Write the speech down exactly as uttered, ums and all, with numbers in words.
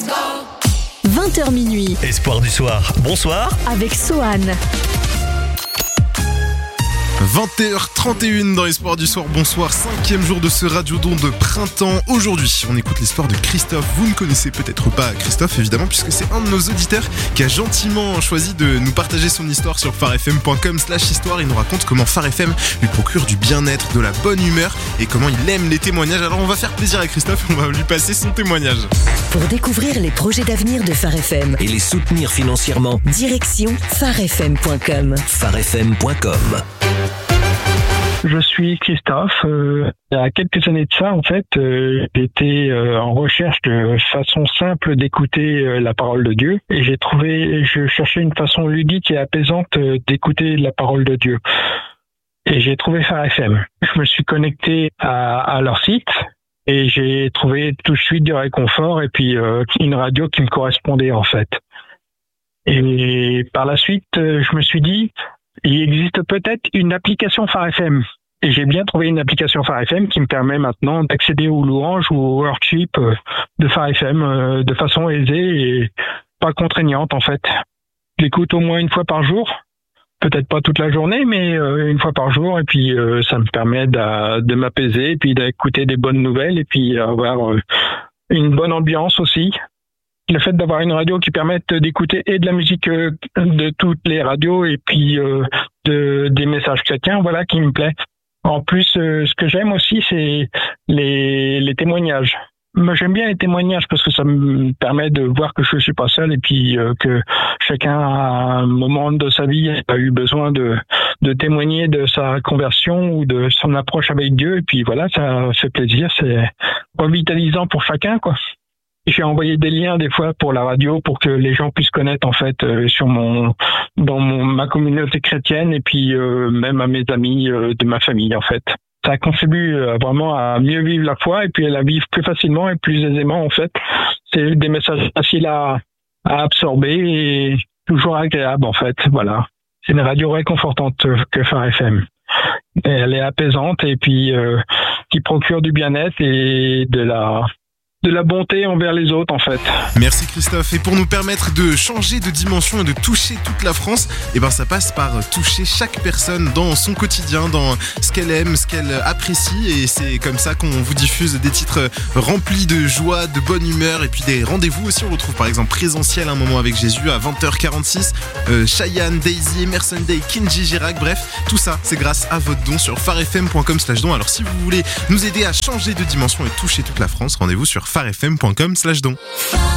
vingt heures minuit. Espoir du soir. Bonsoir. Avec Sohan. vingt heures trente et une dans Espoir du soir, bonsoir, cinquième jour de ce radiodon de printemps. Aujourd'hui, on écoute l'histoire de Christophe. Vous ne connaissez peut-être pas Christophe, évidemment, puisque c'est un de nos auditeurs qui a gentiment choisi de nous partager son histoire sur farfm point com slash histoire. Il nous raconte comment Phare F M lui procure du bien-être, de la bonne humeur et comment il aime les témoignages. Alors on va faire plaisir à Christophe et on va lui passer son témoignage. Pour découvrir les projets d'avenir de Phare F M et les soutenir financièrement, direction farfm point com. farfm point com. Je suis Christophe. Euh, il y a quelques années de ça, en fait, euh, j'étais euh, en recherche de façon simple d'écouter euh, la parole de Dieu, et j'ai trouvé, je cherchais une façon ludique et apaisante euh, d'écouter la parole de Dieu. Et j'ai trouvé Phare F M. Je me suis connecté à, à leur site et j'ai trouvé tout de suite du réconfort et puis euh, une radio qui me correspondait en fait. Et par la suite, euh, je me suis dit, il existe peut-être une application Phare F M. Et j'ai bien trouvé une application Phare F M qui me permet maintenant d'accéder aux louanges ou aux worship de Phare F M de façon aisée et pas contraignante en fait. Je l'écoute au moins une fois par jour. Peut-être pas toute la journée, mais une fois par jour. Et puis ça me permet de, de m'apaiser et puis d'écouter des bonnes nouvelles et puis avoir une bonne ambiance aussi. Le fait d'avoir une radio qui permette d'écouter et de la musique de toutes les radios et puis euh, de, des messages chrétiens, voilà, qui me plaît. En plus, euh, ce que j'aime aussi, c'est les, les témoignages. Moi, j'aime bien les témoignages parce que ça me permet de voir que je suis pas seul et puis euh, que chacun, à un moment de sa vie, a eu besoin de, de témoigner de sa conversion ou de son approche avec Dieu. Et puis voilà, ça fait plaisir, c'est revitalisant pour chacun, quoi. J'ai envoyé des liens des fois pour la radio pour que les gens puissent connaître en fait euh, sur mon dans mon ma communauté chrétienne et puis euh, même à mes amis euh, de ma famille en fait. Ça contribue euh, vraiment à mieux vivre la foi et puis à la vivre plus facilement et plus aisément en fait. C'est des messages faciles à, à absorber et toujours agréables en fait. Voilà. C'est une radio réconfortante que Phare F M. Et elle est apaisante et puis euh, qui procure du bien-être et de la de la bonté envers les autres en fait. Merci Christophe. Et pour nous permettre de changer de dimension et de toucher toute la France, eh ben ça passe par toucher chaque personne dans son quotidien, dans ce qu'elle aime, ce qu'elle apprécie, et c'est comme ça qu'on vous diffuse des titres remplis de joie, de bonne humeur et puis des rendez-vous aussi. On retrouve par exemple Présentiel, un moment avec Jésus à vingt heures quarante-six, euh, Cheyenne, Daisy, Emerson Day, Kenji Girac, bref, tout ça c'est grâce à votre don sur farfm point com slash don. Alors si vous voulez nous aider à changer de dimension et toucher toute la France, rendez-vous sur farfm point com slash don.